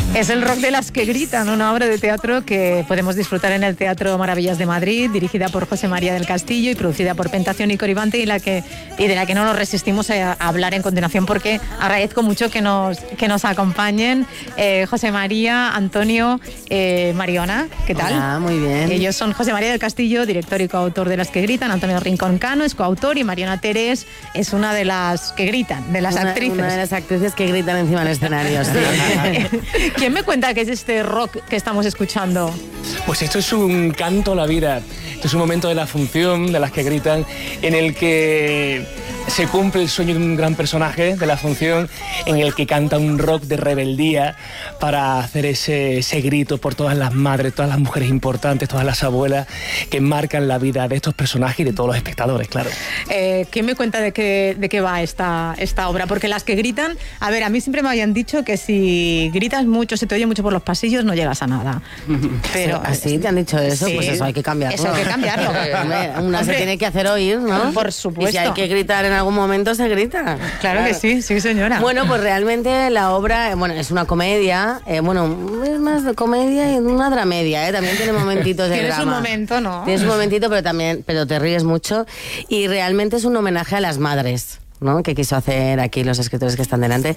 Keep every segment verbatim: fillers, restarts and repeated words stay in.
Es el rock de las que gritan, una obra de teatro que podemos disfrutar en el Teatro Maravillas de Madrid, dirigida por José María del Castillo y producida por Pentación y Coribante, y, la que, y de la que no nos resistimos a, a hablar en continuación, porque agradezco mucho que nos, que nos acompañen eh, José María, Antonio, eh, Mariona, ¿qué tal? Hola, muy bien. Ellos son José María del Castillo, director y coautor de Las que gritan, Antonio Rincón Cano es coautor y Mariona Terés es una de las que gritan, de las una, actrices. Una de las actrices que gritan encima del escenario, sí. ¿Quién me cuenta qué es este rock que estamos escuchando? Pues esto es un canto a la vida. Esto es un momento de la función, de Las que gritan, en el que se cumple el sueño de un gran personaje de la función, en el que canta un rock de rebeldía para hacer ese, ese grito por todas las madres, todas las mujeres importantes, todas las abuelas que marcan la vida de estos personajes y de todos los espectadores, claro. Eh, ¿Quién me cuenta de qué, de qué va esta, esta obra? Porque Las que gritan, a ver, a mí siempre me habían dicho que si gritas mucho, se te oye mucho por los pasillos, no llegas a nada. Pero así te han dicho eso, sí, pues eso hay que cambiarlo. Eso hay que cambiarlo. Una Hombre, se tiene que hacer oír, ¿no? Por supuesto. Y si hay que gritar en algún momento, se grita. Claro, claro. que sí, sí señora. Bueno, pues realmente la obra, bueno, es una comedia, eh, bueno, es más de comedia y una dramedia, ¿eh? También tiene momentitos de Tienes drama. un momento, ¿no? Tienes un momentito, pero también, pero te ríes mucho. Y realmente es un homenaje a las madres, ¿no? Que quiso hacer aquí los escritores que están delante.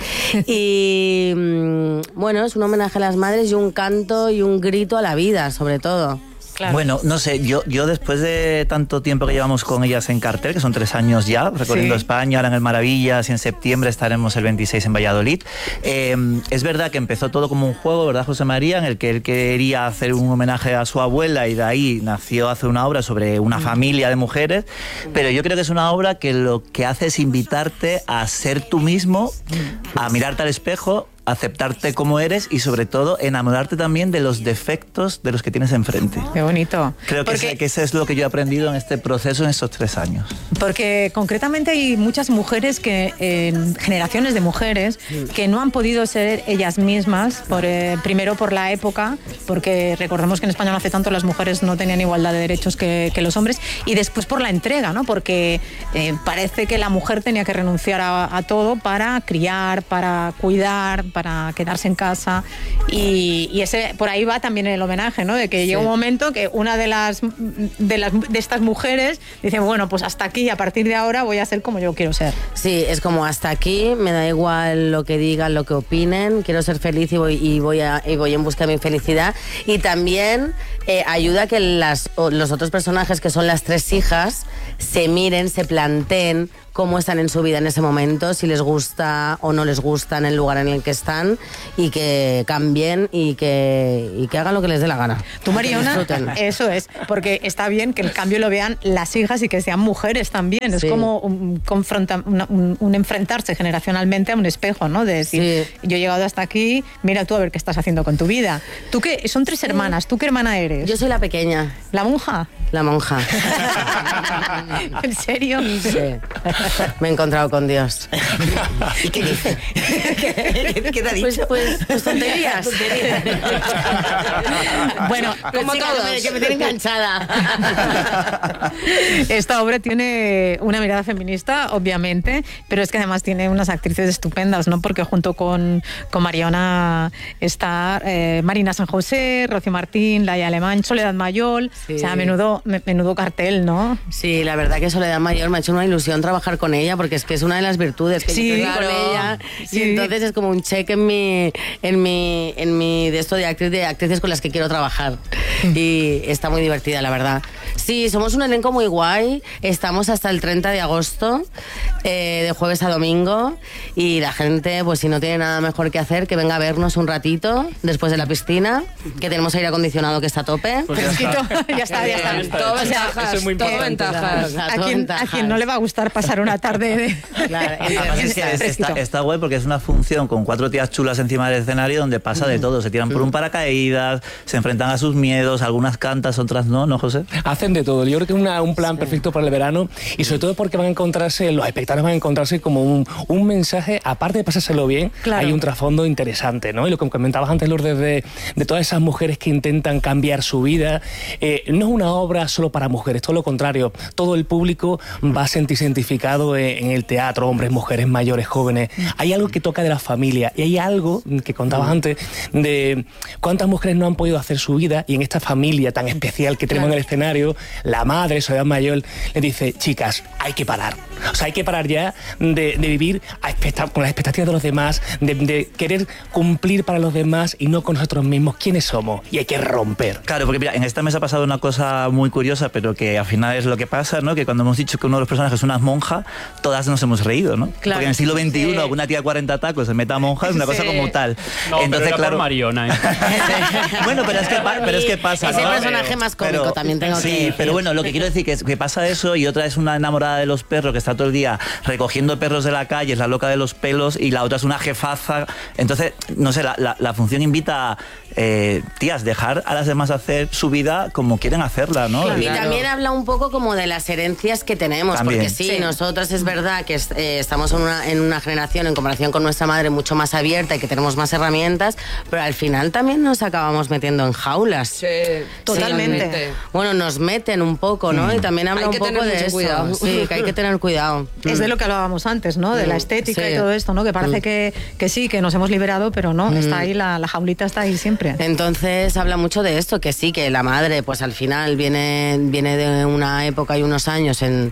Y bueno, es un homenaje a las madres y un canto y un grito a la vida, sobre todo. Claro. Bueno, no sé, yo, yo después de tanto tiempo que llevamos con ellas en cartel, que son tres años ya, recorriendo sí. España, ahora en el Maravillas y en septiembre estaremos el veintiséis en Valladolid, eh, es verdad que empezó todo como un juego, ¿verdad, José María? En el que él quería hacer un homenaje a su abuela y de ahí nació hacer una obra sobre una familia de mujeres, pero yo creo que es una obra que lo que hace es invitarte a ser tú mismo, a mirarte al espejo, aceptarte como eres y sobre todo enamorarte también de los defectos de los que tienes enfrente. Qué bonito. Creo que, porque, ese, que ese es lo que yo he aprendido en este proceso en estos tres años. Porque concretamente hay muchas mujeres que, eh, generaciones de mujeres que no han podido ser ellas mismas, por, eh, primero por la época, porque recordemos que en España no hace tanto las mujeres no tenían igualdad de derechos que, que los hombres, y después por la entrega, ¿no? Porque eh, parece que la mujer tenía que renunciar a, a todo para criar, para cuidar, para quedarse en casa, y, y ese por ahí va también el homenaje, ¿no? De que sí. Llega un momento que una de las de las de estas mujeres dice, bueno, pues hasta aquí, a partir de ahora voy a ser como yo quiero ser. Sí, es como hasta aquí, me da igual lo que digan, lo que opinen, quiero ser feliz y voy y voy a y voy en busca de mi felicidad. Y también eh, ayuda a que las los otros personajes, que son las tres hijas, se miren, se planteen cómo están en su vida en ese momento, si les gusta o no les gusta en el lugar en el que están, y que cambien y que, y que hagan lo que les dé la gana. Tú, Mariona, eso es, porque está bien que el cambio lo vean las hijas y que sean mujeres también. Sí. Es como un, confronta, un, un enfrentarse generacionalmente a un espejo, ¿no? De decir, sí. Yo he llegado hasta aquí, mira tú a ver qué estás haciendo con tu vida. Tú que son tres hermanas, ¿tú qué hermana eres? Yo soy la pequeña. ¿La monja? La monja. ¿En serio? Sí. Me he encontrado con Dios. ¿Y qué dice? ¿Qué, qué te ha dicho? Pues, pues, pues tonterías. tonterías. Bueno, como chica, todos. Que me tiene enganchada. Esta obra tiene una mirada feminista, obviamente, pero es que además tiene unas actrices estupendas, ¿no? Porque junto con, con Mariona está eh, Marina San José, Rocío Martín, Laia Alemán, Soledad Mayol. Sí. O sea, menudo, menudo cartel, ¿no? Sí, la verdad que Soledad Mayol me ha hecho una ilusión trabajar con ella, porque es que es una de las virtudes que sí, yo tengo claro. con ella, sí. Y entonces es como un check en mi en mi en mi de esto de actriz de actrices con las que quiero trabajar, y está muy divertida, la verdad. Sí, somos un elenco muy guay, estamos hasta el treinta de agosto, eh, de jueves a domingo, y la gente, pues si no tiene nada mejor que hacer, que venga a vernos un ratito después de la piscina, que tenemos aire acondicionado que está a tope. Pues ya, está. ya está, ya está. Todo ventajas, eso es muy todo ventajas. ¿A quién, a quien no le va a gustar pasar una tarde de... Claro, es que es, está, está guay porque es una función con cuatro tías chulas encima del escenario donde pasa de todo, se tiran por un paracaídas, se enfrentan a sus miedos, algunas cantas, otras no, ¿no, José? Hacen encuentran de todo. Yo creo que es una, un plan sí. perfecto para el verano y sobre todo porque van a encontrarse, los espectadores van a encontrarse como un, un mensaje, aparte de pasárselo bien, claro. hay un trasfondo interesante, ¿no? Y lo que comentabas antes, Lourdes, de, de todas esas mujeres que intentan cambiar su vida, eh, no es una obra solo para mujeres, todo lo contrario, todo el público va a sentirse identificado en, en el teatro, hombres, mujeres, mayores, jóvenes. Hay algo que toca de la familia y hay algo que contabas antes de cuántas mujeres no han podido hacer su vida y en esta familia tan especial que tenemos claro. en el escenario, la madre, Soledad Mayor, le dice, chicas, hay que parar. O sea, hay que parar ya de, de vivir a expecta- con las expectativas de los demás, de, de querer cumplir para los demás y no con nosotros mismos. ¿Quiénes somos? Y hay que romper. Claro, porque mira, en esta mesa ha pasado una cosa muy curiosa, pero que al final es lo que pasa, ¿no? Que cuando hemos dicho que uno de los personajes es una monja, todas nos hemos reído, ¿no? Claro. Porque en el siglo veintiuno, sí. alguna tía de cuarenta tacos se meta monja, es una cosa sí. como tal. No, Entonces, pero era claro. por Mariona, ¿eh? Bueno, pero es que, pero es que pasa, Ese ¿no? personaje más cómico pero, también tengo sí, que decir. pero bueno, lo que quiero decir que es que pasa eso y otra es una enamorada de los perros que está todo el día recogiendo perros de la calle, es la loca de los pelos y la otra es una jefaza. Entonces, no sé, la, la, la función invita a, eh, tías, dejar a las demás hacer su vida como quieren hacerla, ¿no? Claro. Y Claro. también habla un poco como de las herencias que tenemos, También. porque sí, Sí. nosotras es verdad que es, eh, estamos en una, en una generación en comparación con nuestra madre mucho más abierta y que tenemos más herramientas, pero al final también nos acabamos metiendo en jaulas. Sí, Totalmente. sí. Bueno, nos meten un poco, ¿no? Y también habla Hay un que poco tener de mucho eso. cuidado. Sí, que hay que tener cuidado. Es de lo que hablábamos antes, ¿no? De la estética sí. y todo esto, ¿no? Que parece que, que sí, que nos hemos liberado, pero no, está ahí, la, la jaulita está ahí siempre. Entonces habla mucho de esto, que sí, que la madre pues al final viene, viene de una época y unos años en,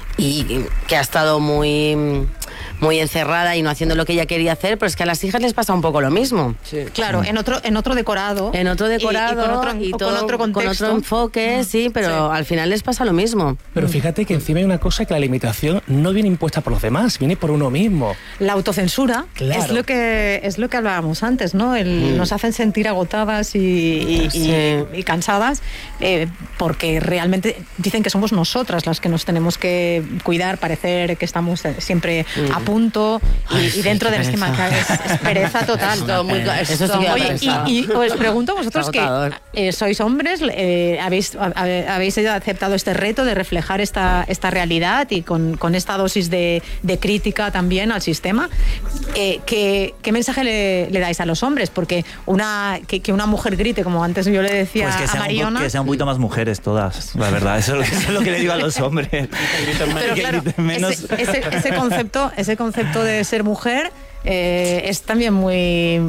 y que ha estado muy... muy encerrada y no haciendo lo que ella quería hacer, pero es que a las hijas les pasa un poco lo mismo. Sí. Claro, en otro, en otro decorado. En otro decorado y, y con otro, y con todo, otro contexto. con otro enfoque, sí, pero Sí. al final les pasa lo mismo. Pero fíjate que encima hay una cosa, que la limitación no viene impuesta por los demás, viene por uno mismo. La autocensura Claro. es lo que es lo que hablábamos antes, ¿no? El, Mm. Nos hacen sentir agotadas y, y, Sí. y, y cansadas eh, porque realmente dicen que somos nosotras las que nos tenemos que cuidar, parecer que estamos siempre Mm. a punto y, Ay, y sí, dentro qué de esquema pereza. es, es pereza total. Esto muy- Eso esto sí que muy- Oye, pereza. y, y os pregunto vosotros que Agotador. eh, sois hombres, eh, habéis, a- habéis aceptado este reto de reflejar esta, esta realidad y con, con esta dosis de, de crítica también al sistema. Eh, ¿qué, ¿Qué mensaje le, le dais a los hombres? Porque una, que, que una mujer grite, como antes yo le decía Pues que a sean, un, po- Mariona... que sean un poquito más mujeres todas, la verdad. Eso, es lo- eso es lo que le digo a los hombres. Pero Que claro, griten menos. ese, ese, ese concepto, ese concepto de ser mujer eh, es también muy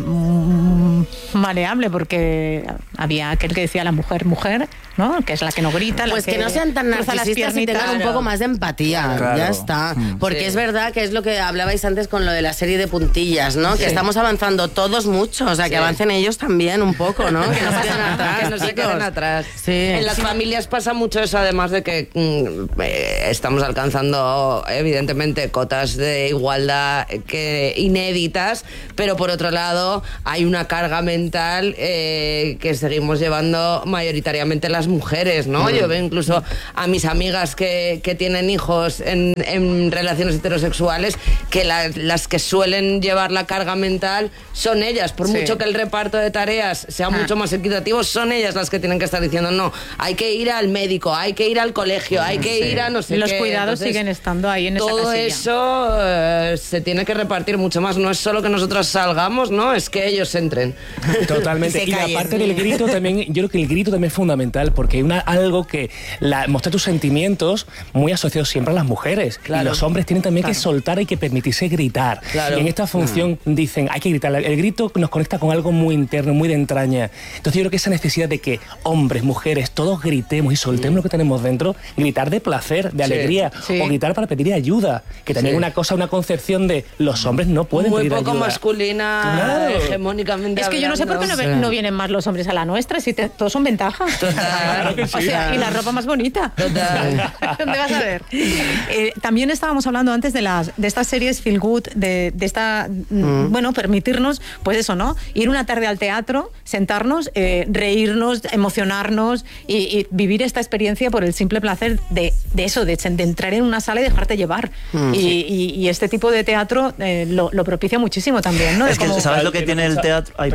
mm, maleable, porque había aquel que decía la mujer, mujer, ¿no? Que es la que no grita, la Pues que, no sean tan cruza las narcisistas y piernitas. tengan un poco más de empatía, Claro. ya está. Mm. Porque Sí. es verdad que es lo que hablabais antes con lo de la serie de puntillas, ¿no? Que estamos avanzando todos mucho, o sea, que Sí. avancen ellos también un poco, ¿no? Que no pasa pasen nada, atrás, que no se chicos. queden atrás. Sí. En las familias pasa mucho eso, además de que mm, eh, estamos alcanzando evidentemente cotas de igualdad que inéditas, pero por otro lado hay una carga mental eh, que seguimos llevando mayoritariamente las mujeres, ¿no? Yo veo incluso a mis amigas que, que tienen hijos en, en relaciones heterosexuales que la- las que suelen llevar la carga mental son ellas, por Sí. mucho que el reparto de tareas sea mucho más equitativo, son ellas las que tienen que estar diciendo no, hay que ir al médico, hay que ir al colegio, hay que ir a no sé Los qué. cuidados Entonces, siguen estando ahí en esa todo casilla. eso eh, se tiene que repartir mucho más. No es solo que nosotros salgamos, no, es que ellos entren. Totalmente. Se Y la callen. parte del grito también, yo creo que el grito también es fundamental, porque hay una, algo que la, mostrar tus sentimientos muy asociados siempre a las mujeres. Y los hombres tienen también que soltar y que permitirse gritar. Claro. Y en esta función dicen, hay que gritar. El grito nos conecta con algo muy interno, muy de entraña. Entonces yo creo que esa necesidad de que hombres, mujeres, todos gritemos y soltemos lo que tenemos dentro, gritar de placer, de Sí, alegría, sí. o gritar para pedir ayuda, que también Sí. una cosa, una concepción de los hombres no pueden Muy pedir poco ayuda. masculina, Claro. hegemónicamente. Es que yo no sé por qué no, hablando. ven- no vienen más los hombres a la nuestra, si te- todos son ventajas. Total. O sea, y la ropa más bonita. Total. ¿Dónde vas a ver? Eh, también estábamos hablando antes de las de estas series feel good, de, de esta, mm. bueno, permitirnos, pues eso, ¿no? Ir una tarde al teatro, sentarnos, eh, reírnos, emocionarnos y, y vivir esta experiencia por el simple placer de, de eso, de, de entrar en una sala y dejarte llevar. Mm, y, sí. y, y este tipo de teatro eh, lo, lo propicia muchísimo también, ¿no? De Es que, cómo- ¿sabes lo que tiene el teatro? Ay,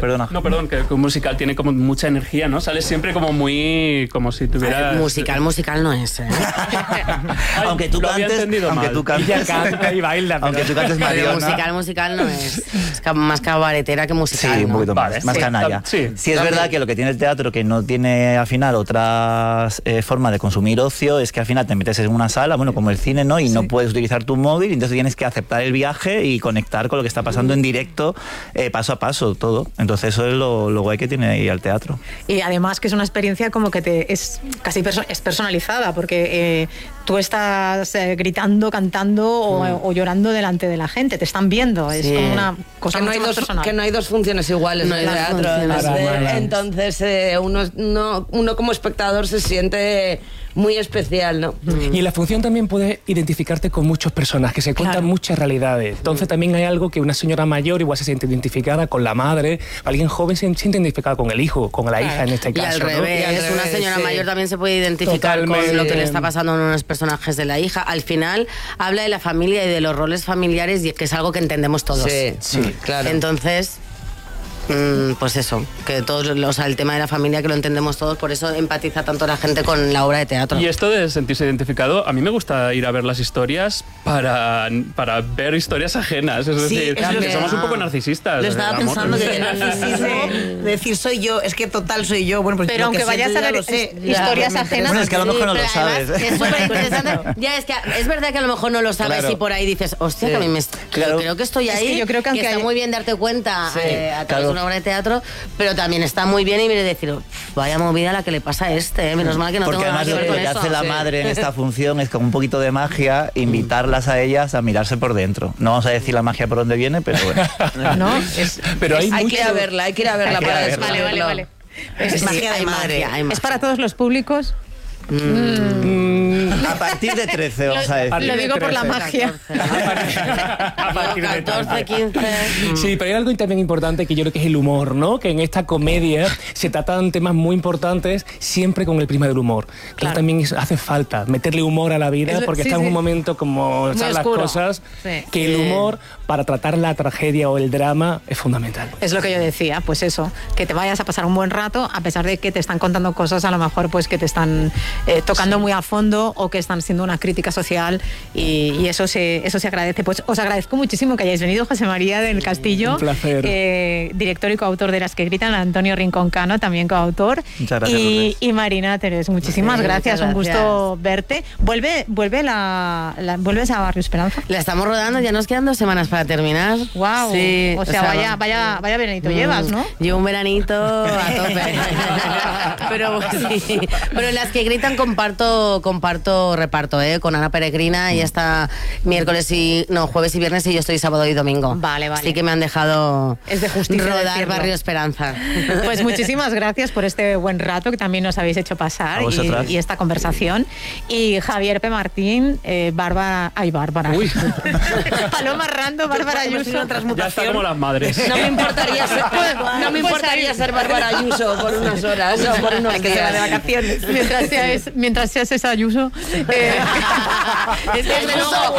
perdona. No, perdón, que, que un musical tiene como mucha energía, ¿no? Sales siempre como muy... como si tuvieras... Musical, musical no es, ¿eh? Ay, aunque tú cantes, aunque tú cantes, ella canta y baila, pero... aunque tú cantes Mariona. Musical, musical no es. Es más cabaretera que musical. Sí, un poquito ¿no? más, Vale. más Sí. canalla. Sí, sí, es verdad que lo que tiene el teatro, que no tiene al final otras eh, formas de consumir ocio, es que al final te metes en una sala, bueno, como el cine, ¿no? Y sí. no puedes utilizar tu móvil, y entonces tienes que aceptar el viaje y conectar con lo que está pasando en directo, eh, paso a paso, todo. Entonces eso es lo, lo guay que tiene ahí al teatro. Y además que es una experiencia como que te es casi perso es personalizada, porque eh, tú estás eh, gritando, cantando o, mm. o llorando delante de la gente, te están viendo, es sí. como una cosa que no, hay dos, personal. que no hay dos funciones iguales no en el teatro. Funciones. Entonces eh, uno, no, uno como espectador se siente muy especial, ¿no? Y en la función también puedes identificarte con muchos personajes, que se cuentan claro. muchas realidades. Entonces también hay algo que una señora mayor igual se siente identificada con la madre, alguien joven se siente identificada con el hijo, con la hija en este caso. Y al revés, ¿no? y al revés una señora sí. mayor también se puede identificar Totalmente. con lo que le está pasando a unos personajes de la hija. Al final habla de la familia y de los roles familiares, y que es algo que entendemos todos. Sí, sí, claro. Entonces... Mm, pues eso, que todos, o sea, el tema de la familia que lo entendemos todos, por eso empatiza tanto la gente con la obra de teatro. Y esto de sentirse identificado, a mí me gusta ir a ver las historias para, para ver historias ajenas, es sí, decir, es que somos un poco narcisistas. Lo estaba pensando, que el narcisismo, decir soy yo, es que total soy yo, bueno, pues pero aunque vayas a ver historias ajenas, bueno, es que a lo mejor no lo sabes. Es súper interesante. Ya, es que es verdad que a lo mejor no lo sabes, claro. y por ahí dices, hostia, sí. que a mí me claro. creo que estoy ahí, es que yo creo que, que está hay... muy bien darte cuenta sí, eh, a través claro. de una obra de teatro, pero también está muy bien y mire decir, vaya movida la que le pasa a este, ¿eh? Menos mal que no porque tengo nada que ver con eso. Porque lo que hace la sí. madre en esta función es con un poquito de magia invitarlas a ellas a mirarse por dentro. No vamos a decir la magia por dónde viene, pero bueno. no, es, pero hay, es, hay mucho... que ir a verla, hay que ir a verla para verla. Vale, vale, vale. Es, es magia de madre. Magia, hay magia. ¿Es para todos los públicos? Mm. A partir de trece, vamos a decir. Lo digo por la magia. A partir de catorce, quince. Sí, pero hay algo también importante que yo creo que es el humor, ¿no? Que en esta comedia se tratan temas muy importantes siempre con el prisma del humor. Claro. Claro, también es, hace falta meterle humor a la vida, es, porque sí, está en sí. un momento como están las cosas, sí. que el humor para tratar la tragedia o el drama es fundamental. Es lo que yo decía, pues eso, que te vayas a pasar un buen rato a pesar de que te están contando cosas a lo mejor pues que te están eh, tocando sí. muy a fondo o que están siendo una crítica social y, y eso se eso se agradece. Pues os agradezco muchísimo que hayáis venido, José María del Castillo. Un placer. Eh, director y coautor de Las que gritan, Antonio Rincón Cano, también coautor. Muchas gracias. Y, y Marina Teres, muchísimas sí, gracias, gracias, un gusto verte. Vuelve, vuelve la, la, ¿Vuelves a Barrio Esperanza? La estamos rodando, ya nos quedan dos semanas para terminar. Wow. Sí, o sea, o sea vaya, vaya, vaya veranito mm, llevas, ¿no? Llevo un veranito a tope. pero, sí, pero en Las que gritan comparto, comparto reparto, ¿eh? Con Ana Peregrina, y está miércoles y no, jueves y viernes, y yo estoy sábado y domingo. Vale, vale. Así que me han dejado es de justicia rodar decirlo. Barrio Esperanza. Pues muchísimas gracias por este buen rato que también nos habéis hecho pasar y, y esta conversación. Y Javier P. Martín, eh, Bárbara, ay Bárbara. Uy. Paloma Rando, Bárbara Ayuso. Ya está como las madres. No me importaría ser, no me importaría pues ser Bárbara Ayuso por unas horas o por unos que se va de días. vacaciones. Mientras seas, mientras seas esa Ayuso. Eh, es que desde luego